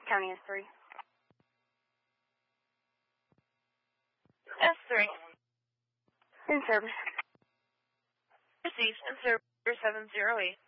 County S3. S3. In service. Received in service 708.